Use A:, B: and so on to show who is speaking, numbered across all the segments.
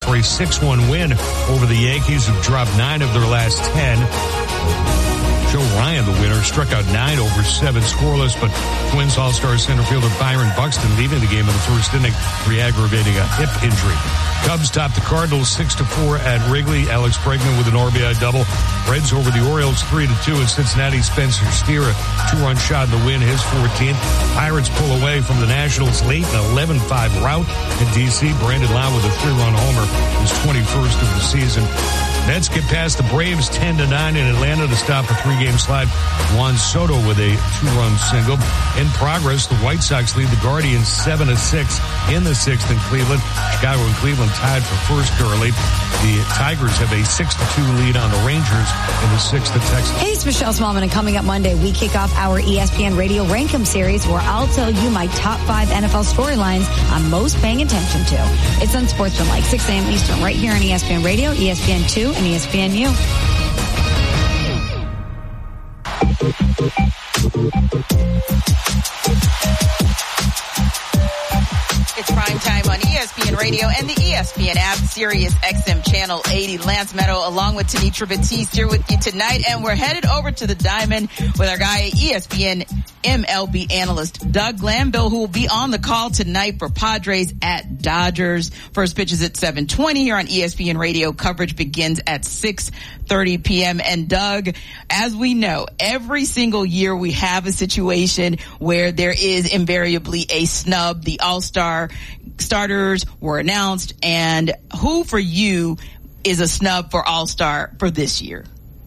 A: for a 6-1 win over the Yankees, who've dropped 9 of their last 10. Joe Ryan, the winner, struck out 9 over 7 scoreless, but Twins All-Star center fielder Byron Buxton leaving the game in the first inning, re-aggravating a hip injury. Cubs topped the Cardinals 6-4 at Wrigley. Alex Bregman with an RBI double. Reds over the Orioles 3-2 in Cincinnati. Spencer Steer, a 2-run shot in the win, his 14th. Pirates pull away from the Nationals late in an 11-5 rout in D.C. Brandon Lau with a 3-run homer, his 21st of the season. Mets get past the Braves 10-9 in Atlanta to stop a 3-game slide. Juan Soto with a 2-run single. In progress, the White Sox lead the Guardians 7-6 in the 6th in Cleveland. Chicago and Cleveland tied for first early. The Tigers have a 6-2 lead on the Rangers in the 6th at Texas.
B: Hey, it's Michelle Smallman, and coming up Monday, we kick off our ESPN Radio Rankum series, where I'll tell you my top 5 NFL storylines I'm most paying attention to. It's on Sportsmanlike, 6 a.m. Eastern, right here on ESPN Radio, ESPN2, and ESPNU.
C: It's prime time on ESPN Radio and the ESPN app, Sirius XM Channel 80. Lance Meadow along with Tenitra Batiste here with you tonight, and we're headed over to the Diamond with our guy, ESPN MLB analyst Doug Glanville, who will be on the call tonight for Padres at Dodgers. First pitch is at 7:20 here on ESPN Radio. Coverage begins at 6:30 p.m. And Doug, as we know, every single year we have a situation where there is invariably a snub. The All-Star starters were announced, and who for you is a snub for All-Star for this year?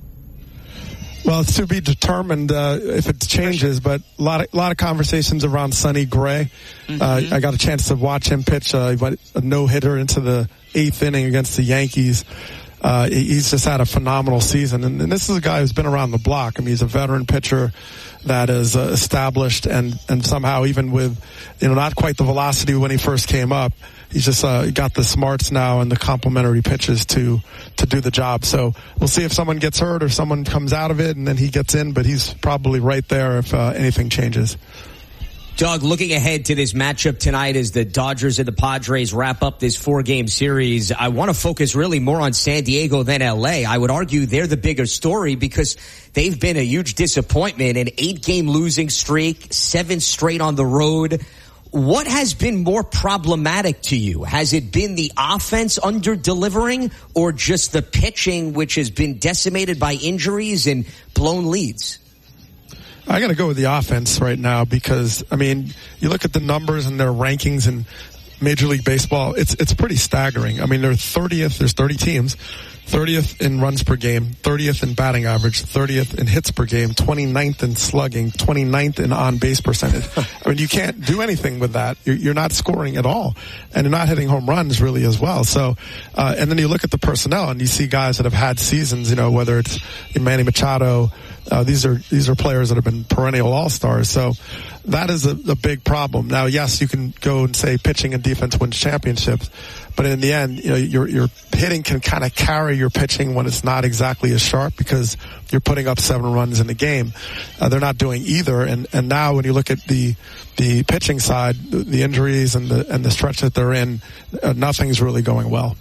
D: Well, it's to be determined if it changes, but a lot of conversations around Sonny Gray. I got a chance to watch him pitch a no-hitter into the 8th inning against the Yankees. He's just had a phenomenal season, and this is a guy who's been around the block. I mean, he's a veteran pitcher that is established, and somehow even with, not quite the velocity when he first came up, he's just got the smarts now and the complementary pitches to do the job. So we'll see if someone gets hurt or someone comes out of it and then he gets in, but he's probably right there if anything changes.
E: Doug, looking ahead to this matchup tonight as the Dodgers and the Padres wrap up this 4-game series, I want to focus really more on San Diego than LA. I would argue they're the bigger story because they've been a huge disappointment, an 8-game losing streak, 7 straight on the road. What has been more problematic to you? Has it been the offense under-delivering or just the pitching, which has been decimated by injuries and blown leads?
D: I got to go with the offense right now because, you look at the numbers and their rankings in Major League Baseball, it's pretty staggering. They're 30th, there's 30 teams, 30th in runs per game, 30th in batting average, 30th in hits per game, 29th in slugging, 29th in on-base percentage. You can't do anything with that. You're not scoring at all, and you're not hitting home runs really as well. So, and then you look at the personnel and you see guys that have had seasons, whether it's Manny Machado, these are players that have been perennial all-stars. So that is a big problem. Now, yes, you can go and say pitching and defense wins championships, but in the end, your hitting can kind of carry your pitching when it's not exactly as sharp because you're putting up 7 runs in the game. They're not doing either. And now when you look at the pitching side, the injuries and the stretch that they're in, nothing's really going well.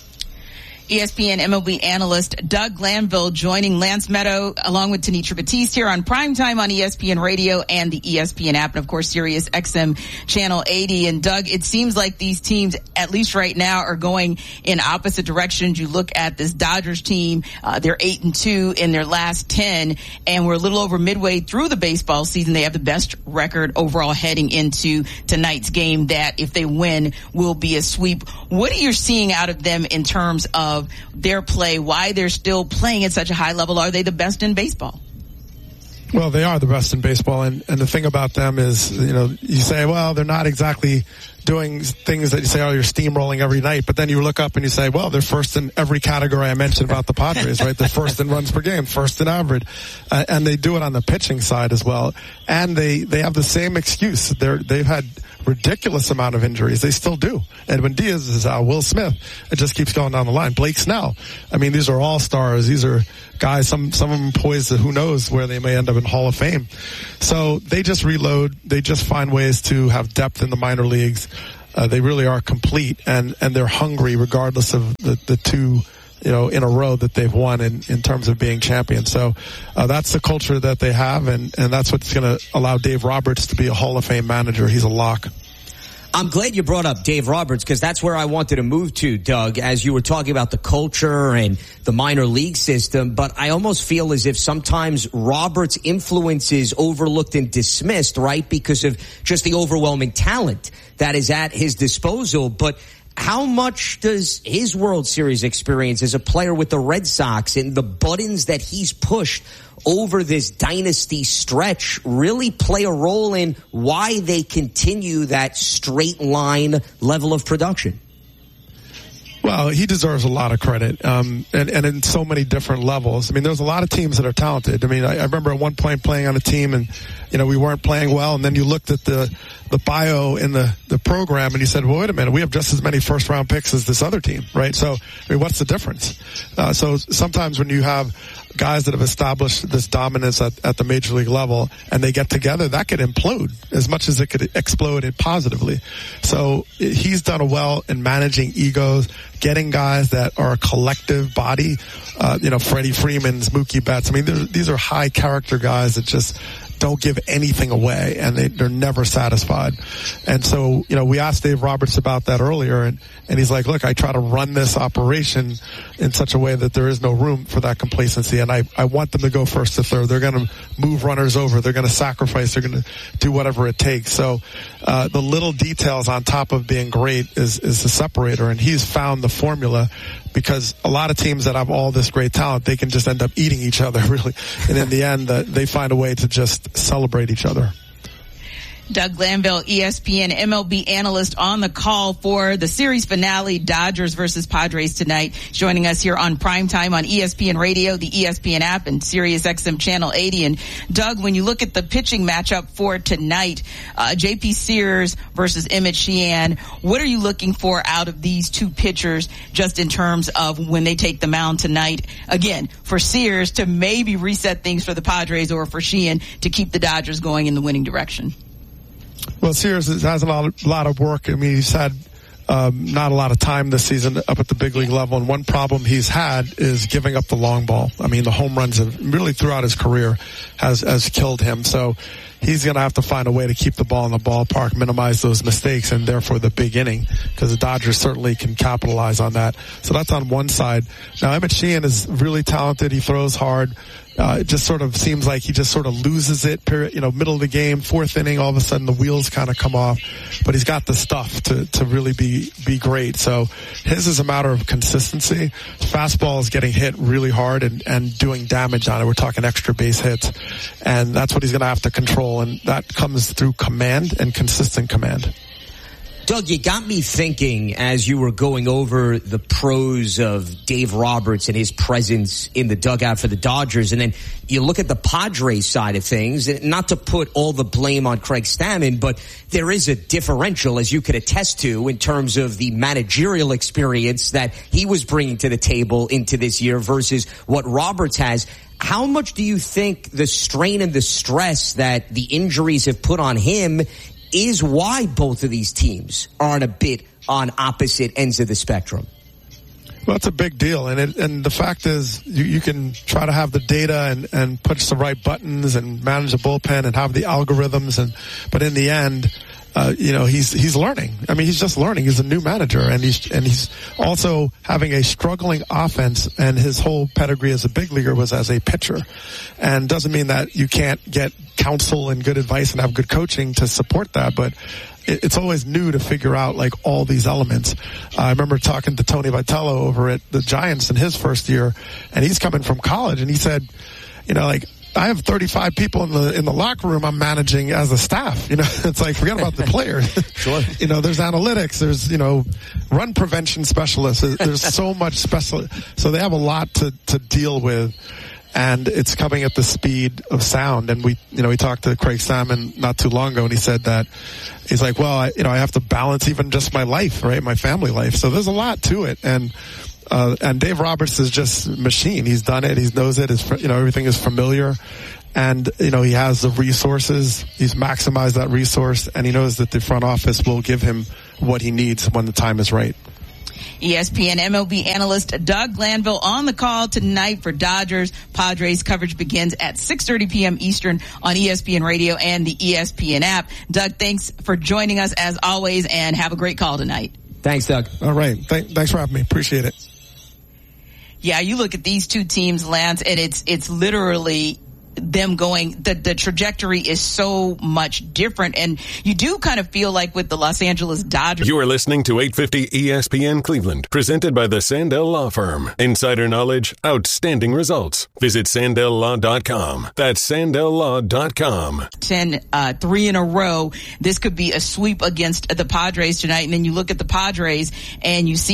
C: ESPN MLB analyst Doug Glanville joining Lance Meadow along with Tenitra Batiste here on Primetime on ESPN Radio and the ESPN app, and of course Sirius XM Channel 80. And Doug, it seems like these teams, at least right now, are going in opposite directions. You look at this Dodgers team, they're 8-2 in their last 10, and we're a little over midway through the baseball season. They have the best record overall heading into tonight's game that, if they win, will be a sweep. What are you seeing out of them in terms of their play, why they're still playing at such a high level? Are they the best in baseball?
D: Well, they are the best in baseball, and the thing about them is, you say, well, they're not exactly doing things that you say, oh, you're steamrolling every night, but then you look up and you say, well, they're first in every category I mentioned about the Padres, right? They're first in runs per game, first in average, and they do it on the pitching side as well, and they have the same excuse. They've had ridiculous amount of injuries. They still do. Edwin Diaz is out. Will Smith. It just keeps going down the line. Blake Snell. These are all stars. These are guys, some of them poised to who knows where they may end up in Hall of Fame. So they just reload. They just find ways to have depth in the minor leagues. They really are complete, and they're hungry regardless of the two, in a row that they've won in terms of being champions. So that's the culture that they have, and that's what's going to allow Dave Roberts to be a Hall of Fame manager. He's a lock.
E: I'm glad you brought up Dave Roberts, because that's where I wanted to move to, Doug, as you were talking about the culture and the minor league system. But I almost feel as if sometimes Roberts' influence is overlooked and dismissed, right, because of just the overwhelming talent that is at his disposal. But how much does his World Series experience as a player with the Red Sox and the buttons that he's pushed over this dynasty stretch really play a role in why they continue that straight line level of production?
D: Well, he deserves a lot of credit, and in so many different levels. I mean, there's a lot of teams that are talented. I mean, I remember at one point playing on a team, and we weren't playing well, and then you looked at the bio in the program, and you said, well, wait a minute, we have just as many first round picks as this other team, right? So, I mean, what's the difference? So sometimes when you have guys that have established this dominance at the major league level and they get together, that could implode as much as it could explode it positively. So he's done well in managing egos, getting guys that are a collective body, Freddie Freeman's, Mookie Betts. I mean, these are high character guys that just don't give anything away, and they're never satisfied. And so, we asked Dave Roberts about that earlier, and he's like, look, I try to run this operation in such a way that there is no room for that complacency, and I want them to go first to third. They're going to move runners over. They're going to sacrifice. They're going to do whatever it takes. So the little details on top of being great is the separator, and he's found the formula, because a lot of teams that have all this great talent, they can just end up eating each other, really. And in the end, they find a way to just celebrate each other.
C: Doug Glanville, ESPN MLB analyst, on the call for the series finale, Dodgers versus Padres tonight, joining us here on Primetime on ESPN Radio, the ESPN app, and Sirius XM Channel 80. And Doug, when you look at the pitching matchup for tonight, JP Sears versus Emmett Sheehan, what are you looking for out of these two pitchers just in terms of when they take the mound tonight? Again, for Sears to maybe reset things for the Padres, or for Sheehan to keep the Dodgers going in the winning direction?
D: Well, Sears has a lot of work. I mean, he's had not a lot of time this season up at the big league level, and one problem he's had is giving up the long ball. I mean, the home runs have really throughout his career has killed him. So he's going to have to find a way to keep the ball in the ballpark, minimize those mistakes, and therefore the big inning, because the Dodgers certainly can capitalize on that. So that's on one side. Now, Emmett Sheehan is really talented. He throws hard. It just sort of seems like he just sort of loses it, middle of the game, fourth inning, all of a sudden the wheels kind of come off. But he's got the stuff to really be great. So his is a matter of consistency. Fastball is getting hit really hard and doing damage on it. We're talking extra base hits. And that's what he's going to have to control. And that comes through command and consistent command.
E: Doug, you got me thinking as you were going over the pros of Dave Roberts and his presence in the dugout for the Dodgers, and then you look at the Padres side of things, and not to put all the blame on Craig Stammen, but there is a differential, as you could attest to, in terms of the managerial experience that he was bringing to the table into this year versus what Roberts has. How much do you think the strain and the stress that the injuries have put on him is why both of these teams are on a bit on opposite ends of the spectrum?
D: Well, it's a big deal, and the fact is, you can try to have the data and push the right buttons and manage the bullpen and have the algorithms, but in the end, he's learning. I mean, he's just learning. He's a new manager, and he's also having a struggling offense, and his whole pedigree as a big leaguer was as a pitcher. And doesn't mean that you can't get counsel and good advice and have good coaching to support that, but it's always new to figure out like all these elements. I remember talking to Tony Vitello over at the Giants in his first year, and he's coming from college, and he said, I have 35 people in the locker room I'm managing as a staff. It's like, forget about the players.
E: Sure.
D: There's analytics, there's, run prevention specialists. There's so much so they have a lot to deal with. And it's coming at the speed of sound. And we talked to Craig Stammen not too long ago, and he said that he's like, well, I have to balance even just my life, right? My family life. So there's a lot to it. And Dave Roberts is just a machine. He's done it. He knows it. Everything is familiar. And, he has the resources. He's maximized that resource, and he knows that the front office will give him what he needs when the time is right.
C: ESPN MLB analyst Doug Glanville on the call tonight for Dodgers Padres. Coverage begins at 6:30 p.m. Eastern on ESPN Radio and the ESPN app. Doug, thanks for joining us as always, and have a great call tonight.
E: Thanks, Doug.
D: All right. Thanks for having me. Appreciate it.
C: Yeah, you look at these two teams, Lance, and it's literally them going, the trajectory is so much different. And you do kind of feel like with the Los Angeles Dodgers.
F: You are listening to 850 ESPN Cleveland, presented by the Sandell Law Firm. Insider knowledge, outstanding results. Visit SandellLaw.com. That's SandellLaw.com.
C: 3 in a row. This could be a sweep against the Padres tonight. And then you look at the Padres and you see